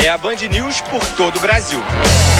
é a Band News por todo o Brasil.